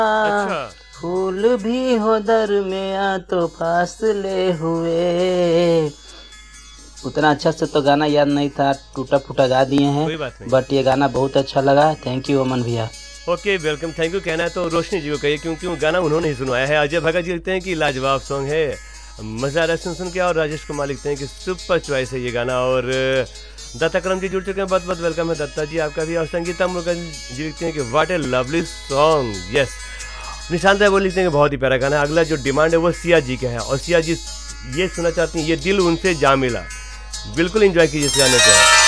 अच्छा। फूल भी हो दर में आ तो फासले हुए। उतना अच्छा से तो गाना याद नहीं था, टूटा फूटा गा दिए हैं, कोई बात नहीं। बट ये गाना बहुत अच्छा लगा। थैंक यू अमन भैया। Okay, welcome, thank you. कहना है तो रोशनी जी को कहिए, क्योंकि वो गाना उन्होंने ही सुनवाया है। अजय भगत जी लिखते हैं कि लाजवाब सॉन्ग है, मज़ा आ रहा है सुन के। और राजेश कुमार लिखते हैं कि सुपर चॉइस है ये गाना। और दत्ता करम जी जुड़ चुके हैं, बहुत बहुत वेलकम है दत्ता जी आपका भी। और संगीता मुर्गन जी लिखते हैं कि what A lovely song. Yes, Nishant भाई वो लिखते हैं कि बहुत ही प्यारा गाना है। अगला जो डिमांड है वो सिया जी का है, और सिया जी ये सुनना चाहती हैं, ये दिल उनसे जा मिला। बिल्कुल एंजॉय कीजिए इस गाने को।